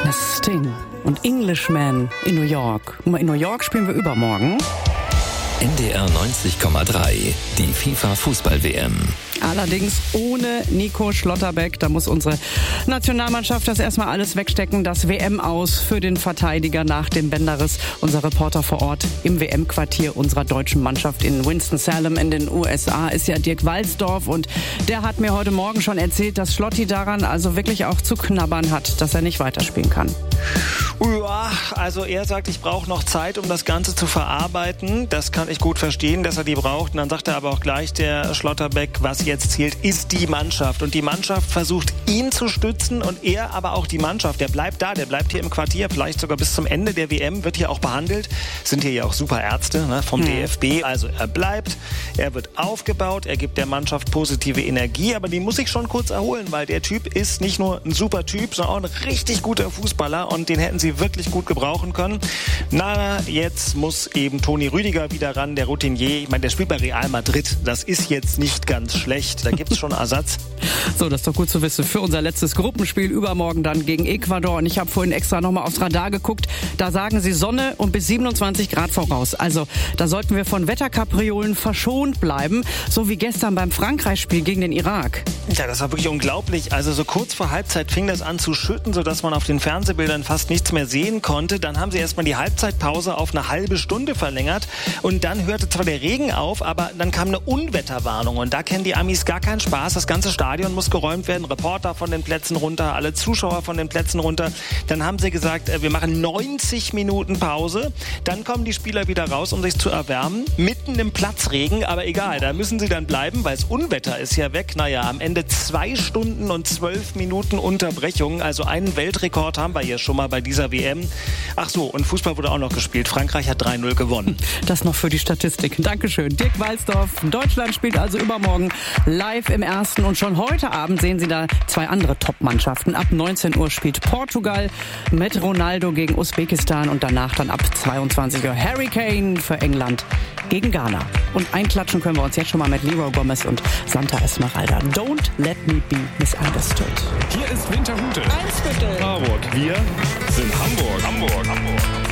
Sting und Englishman in New York. In New York spielen wir übermorgen. NDR 90,3, die FIFA-Fußball-WM. Allerdings ohne Nico Schlotterbeck. Da muss unsere Nationalmannschaft das erstmal alles wegstecken. Das WM-Aus für den Verteidiger nach dem Bänderriss. Unser Reporter vor Ort im WM-Quartier unserer deutschen Mannschaft in Winston-Salem in den USA ist ja Dirk Walsdorf. Und der hat mir heute Morgen schon erzählt, dass Schlotti daran also wirklich auch zu knabbern hat, dass er nicht weiterspielen kann. Ja, also er sagt, ich brauche noch Zeit, um das Ganze zu verarbeiten. Das kann ich gut verstehen, dass er die braucht. Und dann sagt er aber auch gleich, der Schlotterbeck, was jetzt zählt, ist die Mannschaft. Und die Mannschaft versucht, ihn zu stützen und er aber auch die Mannschaft. Der bleibt da, der bleibt hier im Quartier, vielleicht sogar bis zum Ende der WM, wird hier auch behandelt. Sind hier ja auch super Ärzte, ne, vom DFB. Also er bleibt, er wird aufgebaut, er gibt der Mannschaft positive Energie, aber die muss ich schon kurz erholen, weil der Typ ist nicht nur ein super Typ, sondern auch ein richtig guter Fußballer und den hätten sie wirklich gut gebrauchen können. Na, jetzt muss eben Toni Rüdiger wieder ran, der Routinier. Ich meine, der spielt bei Real Madrid. Das ist jetzt nicht ganz schlecht. Da gibt es schon Ersatz. So, das ist doch gut zu wissen. Für unser letztes Gruppenspiel übermorgen dann gegen Ecuador. Und ich habe vorhin extra nochmal aufs Radar geguckt. Da sagen sie Sonne und bis 27 Grad voraus. Also da sollten wir von Wetterkapriolen verschont bleiben. So wie gestern beim Frankreich-Spiel gegen den Irak. Ja, das war wirklich unglaublich. Also so kurz vor Halbzeit fing das an zu schütten, sodass man auf den Fernsehbildern fast nichts mehr sehen konnte. Dann haben sie erstmal die Halbzeitpause auf eine halbe Stunde verlängert. Und dann hörte zwar der Regen auf, aber dann kam eine Unwetterwarnung. Und da kennen die Amis gar keinen Spaß. Das ganze Stadion muss geräumt werden. Reporter von den Plätzen runter, alle Zuschauer von den Plätzen runter. Dann haben sie gesagt, wir machen 90 Minuten Pause. Dann kommen die Spieler wieder raus, um sich zu erwärmen. Mitten im Platzregen, aber egal, da müssen sie dann bleiben, weil das Unwetter ist ja weg. Naja, am Ende 2 Stunden und 12 Minuten Unterbrechung. Also einen Weltrekord haben wir hier schon mal bei dieser WM. Ach so, und Fußball wurde auch noch gespielt. Frankreich hat 3-0 gewonnen. Das noch für die Statistik. Dankeschön. Dirk Walsdorf. Deutschland spielt also übermorgen live im Ersten. Und schon heute Abend sehen Sie da 2 andere Top-Mannschaften. Ab 19 Uhr spielt Portugal mit Ronaldo gegen Usbekistan. Und danach dann ab 22 Uhr Harry Kane für England gegen Ghana. Und einklatschen können wir uns jetzt schon mal mit Leroy Gomez und Santa Esmeralda. Don't let me be misunderstood. Hier ist Winterhude. Eimsbüttel. Harburg. Wir sind Hamburg.